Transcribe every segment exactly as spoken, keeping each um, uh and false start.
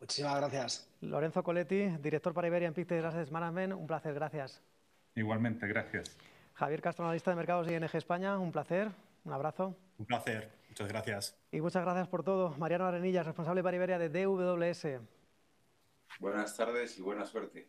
Muchísimas gracias. Lorenzo Coletti, director para Iberia en Pictet Asset Management, un placer, gracias. Igualmente, gracias. Javier Castro, analista de mercados de I N G España, un placer, un abrazo. Un placer, muchas gracias. Y muchas gracias por todo. Mariano Arenillas, responsable para Iberia de D W S. Buenas tardes y buena suerte.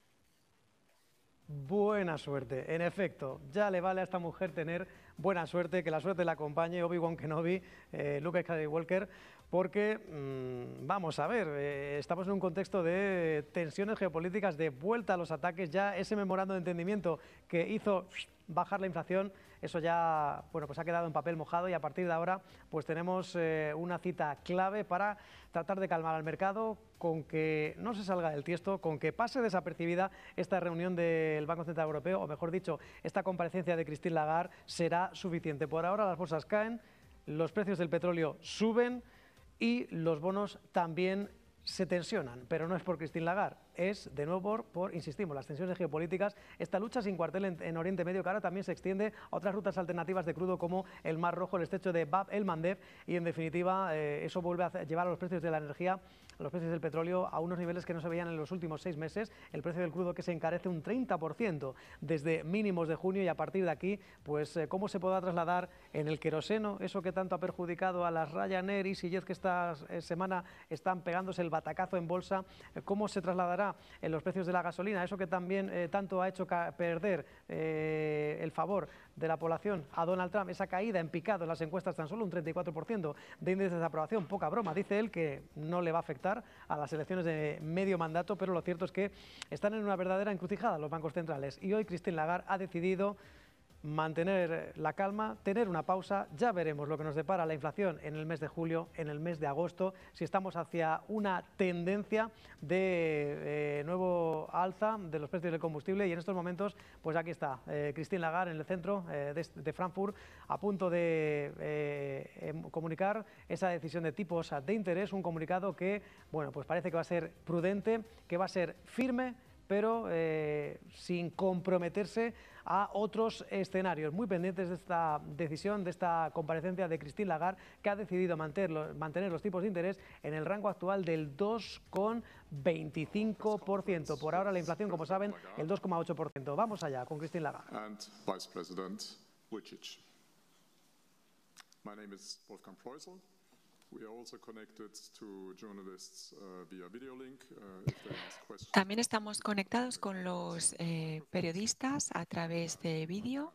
Buena suerte, en efecto, ya le vale a esta mujer tener buena suerte, que la suerte la acompañe, Obi-Wan Kenobi, eh, Luke Skywalker, porque, mmm, vamos a ver, eh, estamos en un contexto de tensiones geopolíticas, de vuelta a los ataques, ya ese memorando de entendimiento que hizo bajar la inflación, eso ya, bueno, pues ha quedado en papel mojado y a partir de ahora pues tenemos eh, una cita clave para tratar de calmar al mercado, con que no se salga del tiesto, con que pase desapercibida esta reunión del Banco Central Europeo, o mejor dicho, esta comparecencia de Christine Lagarde será suficiente. Por ahora las bolsas caen, los precios del petróleo suben y los bonos también se tensionan, pero no es por Christine Lagarde, es de nuevo por, por, insistimos, las tensiones geopolíticas, esta lucha sin cuartel en, en Oriente Medio, que ahora también se extiende a otras rutas alternativas de crudo como el Mar Rojo, el estrecho de Bab el Mandeb, y en definitiva eh, eso vuelve a llevar a los precios de la energía, a los precios del petróleo a unos niveles que no se veían en los últimos seis meses, el precio del crudo que se encarece un treinta por ciento desde mínimos de junio, y a partir de aquí, pues eh, cómo se podrá trasladar en el queroseno, eso que tanto ha perjudicado a las Ryanair y EasyJet, que esta eh, semana están pegándose el batacazo en bolsa, eh, cómo se trasladará en los precios de la gasolina, eso que también eh, tanto ha hecho perder eh, el favor de la población a Donald Trump, esa caída en picado en las encuestas, tan solo un treinta y cuatro por ciento de índices de aprobación, poca broma, dice él que no le va a afectar a las elecciones de medio mandato, pero lo cierto es que están en una verdadera encrucijada los bancos centrales, y hoy Christine Lagarde ha decidido mantener la calma, tener una pausa. Ya veremos lo que nos depara la inflación en el mes de julio, en el mes de agosto, si estamos hacia una tendencia de eh, nuevo alza de los precios del combustible, y en estos momentos, pues aquí está eh, Christine Lagarde en el centro eh, de, de Frankfurt, a punto de eh, comunicar esa decisión de tipos de interés, un comunicado que, bueno, pues parece que va a ser prudente, que va a ser firme, pero eh, sin comprometerse a otros escenarios. Muy pendientes de esta decisión, de esta comparecencia de Christine Lagarde, que ha decidido mantener, mantener los tipos de interés en el rango actual del dos coma veinticinco por ciento. Por ahora la inflación, como saben, el dos coma ocho por ciento. Vamos allá con Christine Lagarde. And Vice President Vujicic. My name is Wolfgang Preußel. We are also connected to journalists uh, via video link. Uh, if they ask questions. También estamos conectados con los eh, periodistas a través de vídeo.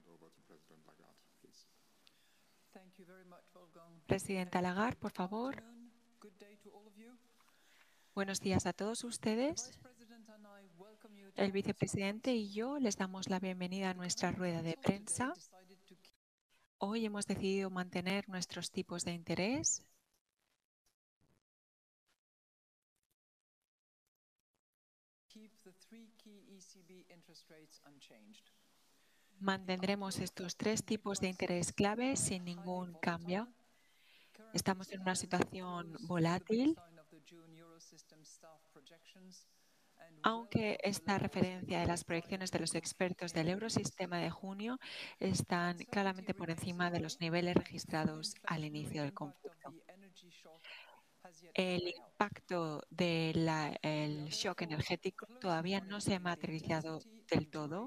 Presidenta Lagarde, por favor. Buenos días a todos ustedes. El vicepresidente y yo les damos la bienvenida a nuestra rueda de prensa. Hoy hemos decidido mantener nuestros tipos de interés. Mantendremos estos tres tipos de interés clave sin ningún cambio. Estamos en una situación volátil, aunque esta referencia de las proyecciones de los expertos del Eurosistema de junio están claramente por encima de los niveles registrados al inicio del conflicto. El impacto del shock energético todavía no se ha materializado del todo.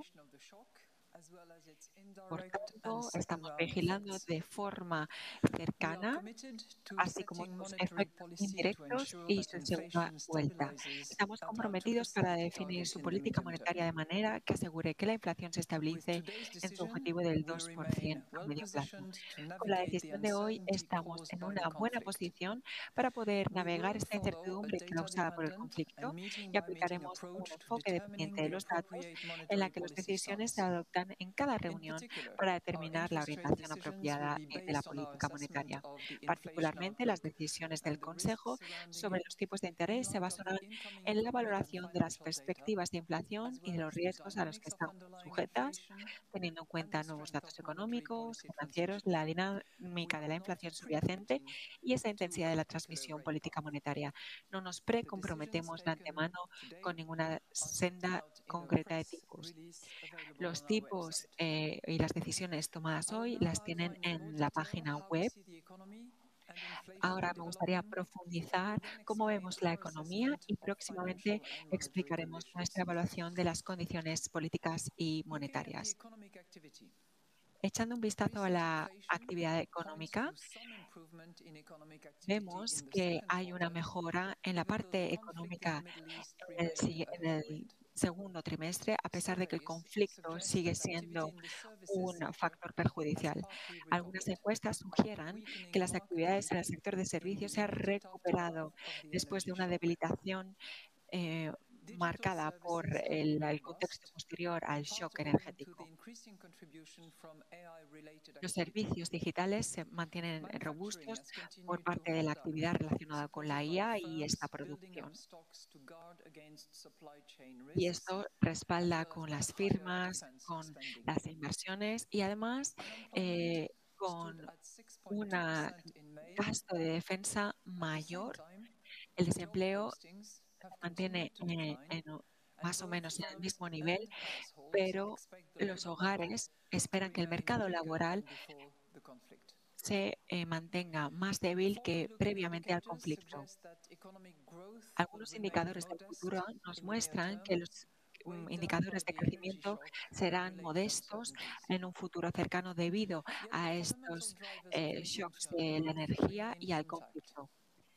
Por tanto, estamos vigilando de forma cercana, así como sus efectos indirectos y su segunda vuelta. Estamos comprometidos para definir su política monetaria de manera que asegure que la inflación se estabilice en su objetivo del dos por ciento a medio plazo. Con la decisión de hoy estamos en una buena posición para poder navegar esta incertidumbre causada por el conflicto, y aplicaremos un enfoque dependiente de los datos en la que las decisiones se adoptan en cada reunión para determinar la orientación apropiada de la política monetaria. Particularmente, las decisiones del Consejo sobre los tipos de interés se basarán en la valoración de las perspectivas de inflación y de los riesgos a los que están sujetas, teniendo en cuenta nuevos datos económicos, financieros, la dinámica de la inflación subyacente y esa intensidad de la transmisión política monetaria. No nos precomprometemos de antemano con ninguna senda concreta de tipos. Los tipos eh, y las decisiones tomadas hoy las tienen en la página web Ahora me gustaría profundizar cómo vemos la economía y próximamente explicaremos nuestra evaluación de las condiciones políticas y monetarias. Echando un vistazo a la actividad económica, vemos que hay una mejora en la parte económica en el, si- en el segundo trimestre, a pesar de que el conflicto sigue siendo un factor perjudicial. Algunas encuestas sugieren que las actividades en el sector de servicios se han recuperado después de una debilitación eh, marcada por el, el contexto posterior al shock energético. Los servicios digitales se mantienen robustos por parte de la actividad relacionada con la I A y esta producción. Y esto respalda con las firmas, con las inversiones y además eh, con un gasto de defensa mayor. El desempleo se mantiene eh, en, más o menos en el mismo nivel, pero los hogares esperan que el mercado laboral se eh, mantenga más débil que previamente al conflicto. Algunos indicadores del futuro nos muestran que los um, indicadores de crecimiento serán modestos en un futuro cercano debido a estos eh, shocks de la energía y al conflicto.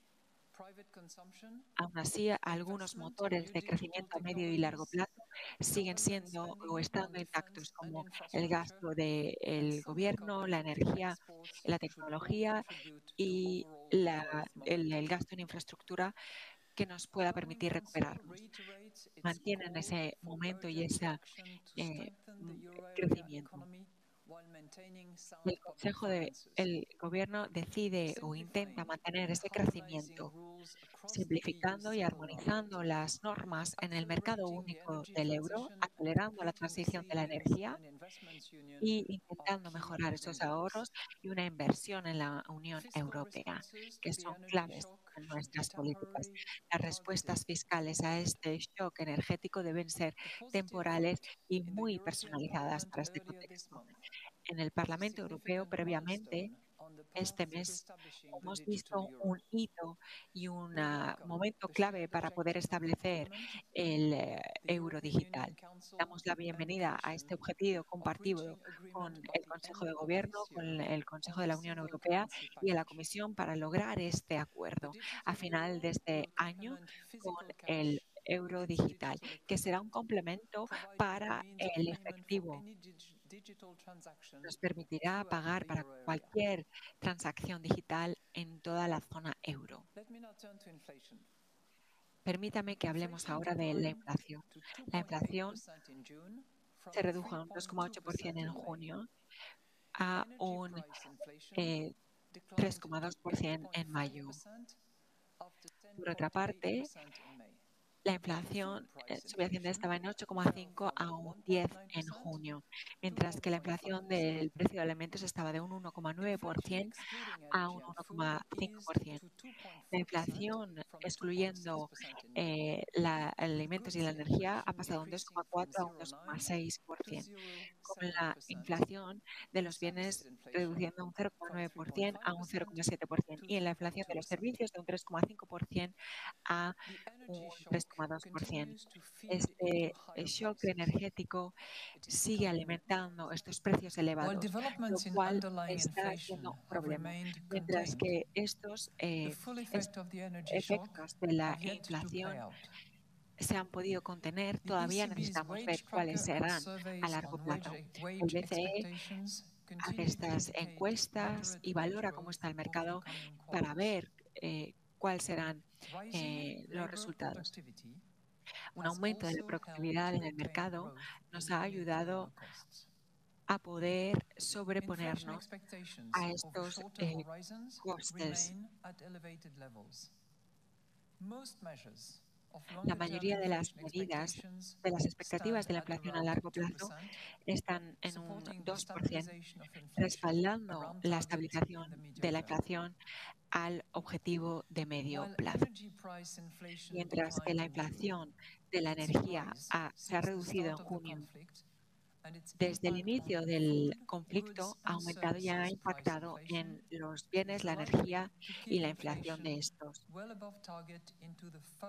Aún así, algunos motores de crecimiento a medio y largo plazo siguen siendo o estando intactos, como el gasto del gobierno, la energía, la tecnología y la, el, el gasto en infraestructura que nos pueda permitir recuperarnos. Mantienen ese momento y ese eh, crecimiento. El Consejo de el Gobierno decide o intenta mantener ese crecimiento, simplificando y armonizando las normas en el mercado único del euro, acelerando la transición de la energía y intentando mejorar esos ahorros y una inversión en la Unión Europea, que son claves en nuestras políticas. Las respuestas fiscales a este shock energético deben ser temporales y muy personalizadas para este contexto. En el Parlamento Europeo, previamente, este mes hemos visto un hito y un uh, momento clave para poder establecer el uh, euro digital. Damos la bienvenida a este objetivo compartido con el Consejo de Gobierno, con el Consejo de la Unión Europea y a la Comisión para lograr este acuerdo a final de este año con el euro digital, que será un complemento para el efectivo. Nos permitirá pagar para cualquier transacción digital en toda la zona euro. Permítame que hablemos ahora de la inflación. La inflación se redujo a un dos coma ocho por ciento en junio a un eh, tres coma dos por ciento en mayo. Por otra parte, la inflación eh, subyacente estaba en ocho coma cinco a un diez en junio, mientras que la inflación del precio de alimentos estaba de un uno coma nueve por ciento a un uno coma cinco por ciento. La inflación, excluyendo eh, la, alimentos y la energía, ha pasado de un dos coma cuatro a un dos coma seis por ciento, con la inflación de los bienes reduciendo un cero coma nueve por ciento a un cero coma siete por ciento y en la inflación de los servicios de un tres coma cinco por ciento a un tres coma dos por ciento. Este shock energético sigue alimentando estos precios elevados, lo cual está siendo un problema, mientras que estos eh, efectos de la inflación se han podido contener, todavía necesitamos ver cuáles serán a largo plazo. El B C E hace estas encuestas y valora cómo está el mercado para ver eh, cuáles serán eh, los resultados. Un aumento de la productividad en el mercado nos ha ayudado a poder sobreponernos a estos eh, costes. La mayoría de las medidas de las expectativas de la inflación a largo plazo están en un dos por ciento, respaldando la estabilización de la inflación al objetivo de medio plazo. Mientras que la inflación de la energía ha, se ha reducido en junio desde el inicio del conflicto ha aumentado y ha impactado en los bienes, la energía y la inflación de estos.